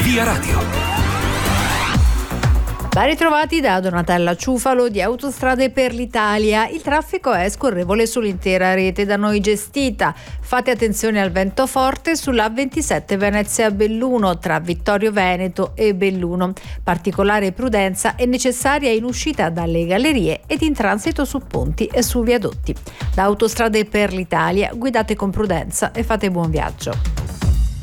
Via Radio. Ben ritrovati da Donatella Ciufalo di Autostrade per l'Italia. Il traffico è scorrevole sull'intera rete da noi gestita. Fate attenzione al vento forte sulla A27 Venezia-Belluno tra Vittorio Veneto e Belluno. Particolare prudenza è necessaria in uscita dalle gallerie ed in transito su ponti e su viadotti. Da Autostrade per l'Italia guidate con prudenza e fate buon viaggio.